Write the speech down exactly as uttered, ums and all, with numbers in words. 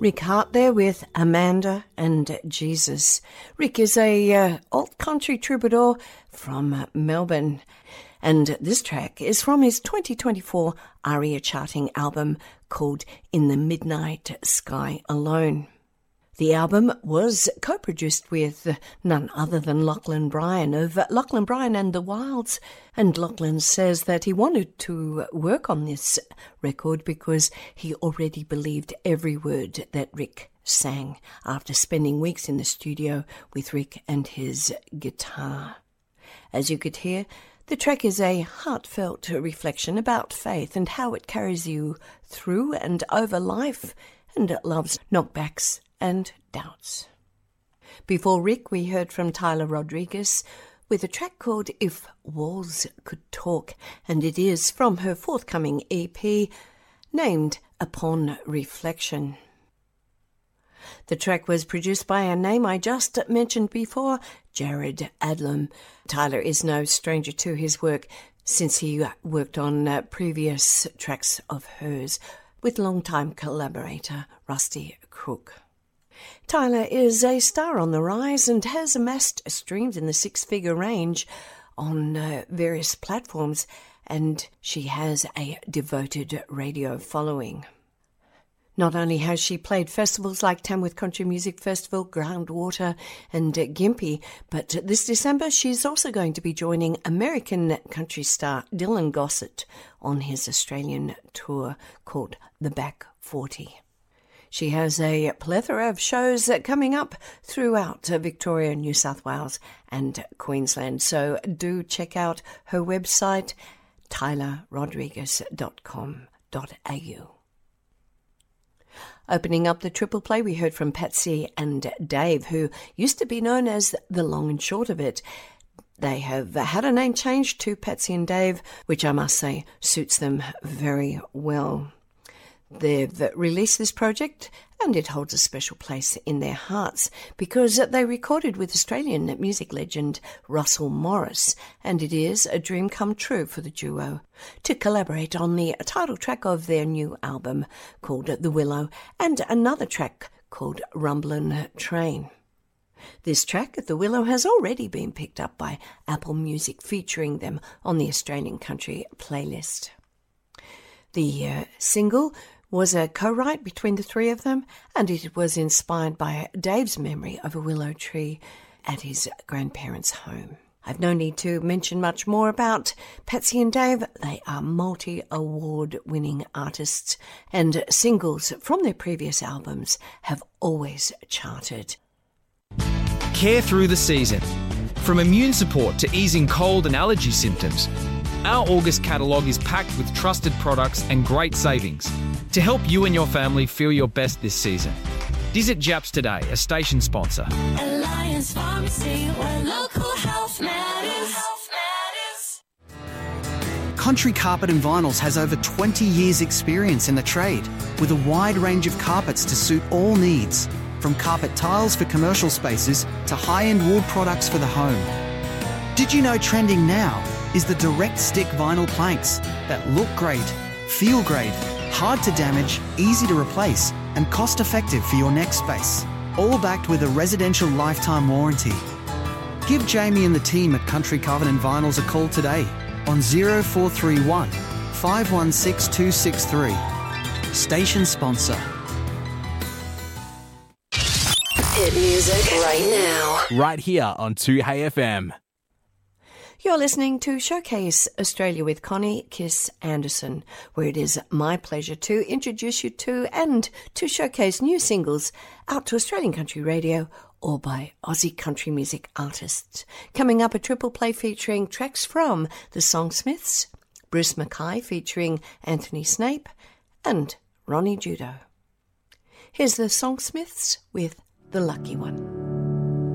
Rick Hart there with Amanda and Jesus. Rick is a uh, alt country troubadour from uh, Melbourne, and this track is from his twenty twenty-four ARIA charting album called In the Midnight Sky Alone. The album was co-produced with none other than Lachlan Bryan of Lachlan Bryan and the Wilds, and Lachlan says that he wanted to work on this record because he already believed every word that Rick sang after spending weeks in the studio with Rick and his guitar. As you could hear, the track is a heartfelt reflection about faith and how it carries you through and over life and love's knockbacks and doubts. Before Rick, we heard from Tyler Rodriguez with a track called If Walls Could Talk, and it is from her forthcoming E P named Upon Reflection. The track was produced by a name I just mentioned before, Jared Adlam. Tyler is no stranger to his work since he worked on uh, previous tracks of hers with longtime collaborator Rusty Crook. Tyler is a star on the rise and has amassed streams in the six-figure range on uh, various platforms, and she has a devoted radio following. Not only has she played festivals like Tamworth Country Music Festival, Groundwater and uh, Gympie, but this December she's also going to be joining American country star Dylan Gossett on his Australian tour called The Back forty. She has a plethora of shows coming up throughout Victoria, New South Wales and Queensland, so do check out her website, tyler rodriguez dot com dot a u. Opening up the triple play, we heard from Patsy and Dave, who used to be known as The Long and Short of It. They have had a name change to Patsy and Dave, which I must say suits them very well. They've released this project and it holds a special place in their hearts because they recorded with Australian music legend Russell Morris, and it is a dream come true for the duo to collaborate on the title track of their new album called The Willow and another track called Rumblin' Train. This track, The Willow, has already been picked up by Apple Music, featuring them on the Australian Country playlist. The uh, single was a co-write between the three of them, and it was inspired by Dave's memory of a willow tree at his grandparents' home. I've no need to mention much more about Patsy and Dave. They are multi-award winning artists, and singles from their previous albums have always charted. Care through the season. From immune support to easing cold and allergy symptoms, our August catalogue is packed with trusted products and great savings to help you and your family feel your best this season. Visit Japs today, a station sponsor. Alliance Pharmacy, where local health matters. Health matters. Country Carpet and Vinyls has over twenty years experience in the trade, with a wide range of carpets to suit all needs, from carpet tiles for commercial spaces to high-end wood products for the home. Did you know trending now is the direct stick vinyl planks that look great, feel great, hard to damage, easy to replace, and cost-effective for your next space, all backed with a residential lifetime warranty. Give Jamie and the team at Country Covenant Vinyls a call today on zero four three one, five one six, two six three. Station sponsor. Hit music right now. Right here on two Hey F M. You're listening to Showcase Australia with Connie Kiss Anderson, where it is my pleasure to introduce you to and to showcase new singles out to Australian country radio or by Aussie country music artists. Coming up, a triple play featuring tracks from the Songsmiths, Bruce Mackay featuring Anthony Snape, and Ronnie Judo. Here's the Songsmiths with The Lucky One.